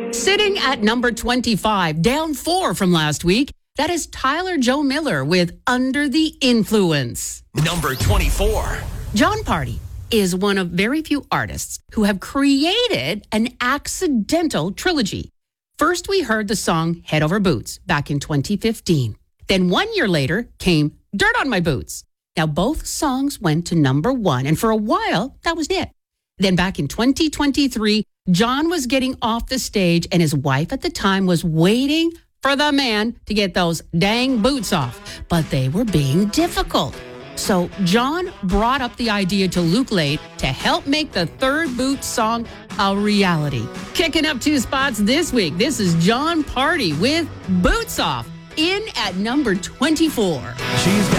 Sitting at number 25, down 4 from last week, that is Tyler Joe Miller with Under the Influence. Number 24. Jon Pardi is one of very few artists who have created an accidental trilogy. First, we heard the song Head Over Boots back in 2015. Then 1 year later came Dirt on My Boots. Now, both songs went to number 1, and for a while, that was it. Then back in 2023, Jon was getting off the stage, and his wife at the time was waiting for the man to get those dang boots off. But they were being difficult. So Jon brought up the idea to Luke Lade to help make the third Boots song a reality. Kicking up 2 spots this week, this is Jon Pardi with Boots Off, in at number 24. She's got